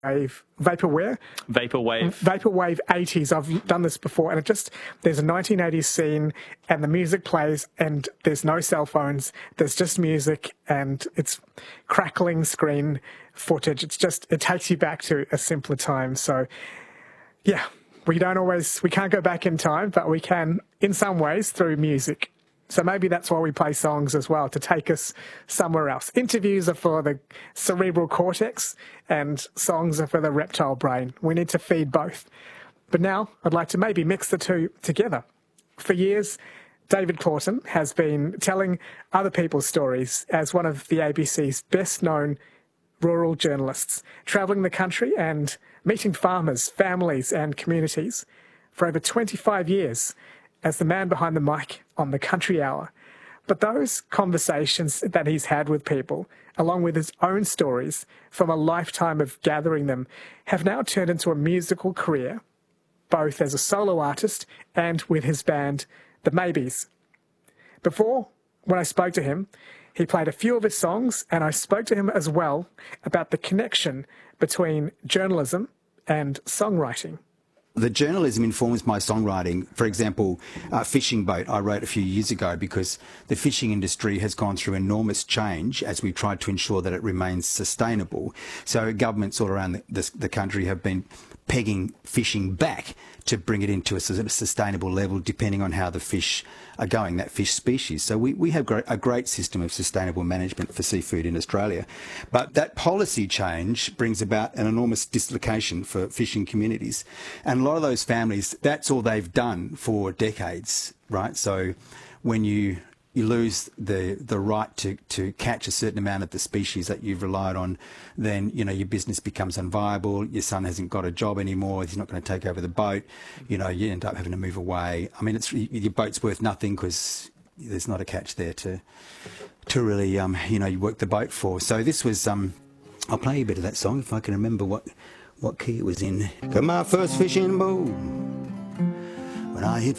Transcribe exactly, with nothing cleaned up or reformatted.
Wave, Vaporware. Vaporwave. Vaporwave eighties. I've done this before, and it just, there's a nineteen eighties scene, and the music plays, and there's no cell phones. There's just music, and it's crackling screen footage. It's just, it takes you back to a simpler time. So, yeah, we don't always, we can't go back in time, but we can, in some ways, through music. So maybe that's why we play songs as well, to take us somewhere else. Interviews are for the cerebral cortex and songs are for the reptile brain. We need to feed both. But now I'd like to maybe mix the two together. For years, David Claughton has been telling other people's stories as one of the A B C's best-known rural journalists, travelling the country and meeting farmers, families and communities for over twenty-five years as the man behind the mic on the Country Hour. But those conversations that he's had with people, along with his own stories from a lifetime of gathering them, have now turned into a musical career, both as a solo artist and with his band, The Maybes. Before, when I spoke to him, he played a few of his songs, and I spoke to him as well about the connection between journalism and songwriting. The journalism informs my songwriting. For example, uh, Fishing Boat I wrote a few years ago because the fishing industry has gone through enormous change as we've tried to ensure that it remains sustainable. So governments all around the, the, the country have been pegging fishing back to bring it into a sustainable level depending on how the fish are going, that fish species. So we, we have a great system of sustainable management for seafood in Australia. But that policy change brings about an enormous dislocation for fishing communities. And a lot of those families, that's all they've done for decades, right? So when you you lose the the right to to catch a certain amount of the species that you've relied on, then you know your business becomes unviable. Your son hasn't got a job anymore. He's not going to take over the boat. You know, you end up having to move away. I mean, it's your boat's worth nothing because there's not a catch there to to really um you know you work the boat for. So this was um I'll play you a bit of that song if I can remember what what key it was in. Got my first fishing boat when I hit